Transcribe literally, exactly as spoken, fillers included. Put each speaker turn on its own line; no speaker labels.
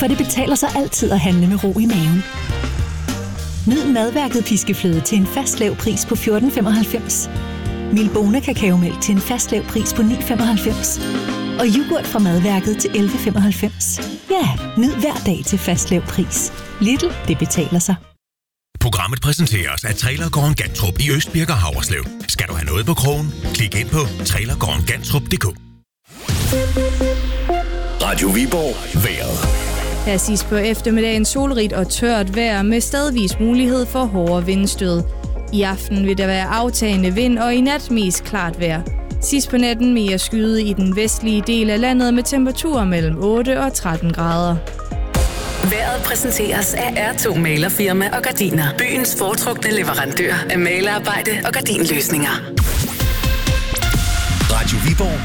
For det betaler sig altid at handle med ro i maven. Nyd madværket piskefløde til en fast lav pris på fjorten femoghalvfems. Milbona kakaomælk til en fast lav pris på ni femoghalvfems. Og yoghurt fra madværket til elleve femoghalvfems. Ja, nyd hver dag til fast lav pris. Lidl, det betaler sig.
Programmet præsenteres af Trailergården Gantrup i Østbirk og Havreslev. Skal du have noget på krogen? Klik ind på trailergården gantrup punktum d k.
Radio Viborg vejret.
Her sidst på eftermiddagen solrigt og tørt vejr med stedvis mulighed for hårdere vindstød. I aften vil der være aftagende vind og i nat mest klart vejr. Sidst på natten mere skyde i den vestlige del af landet med temperaturer mellem otte og tretten grader.
Vejret præsenteres af R to Malerfirma og Gardiner. Byens foretrukne leverandør af malerarbejde og gardinløsninger.
Radio Viborg